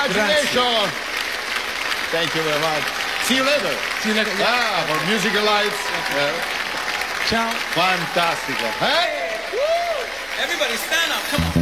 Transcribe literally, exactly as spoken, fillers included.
Congratulations. Grazie. Thank you very much. See you later. See you later. Ah, for Musical Lights. Yeah. Ciao. Fantastico. Eh? Everybody stand up, come on.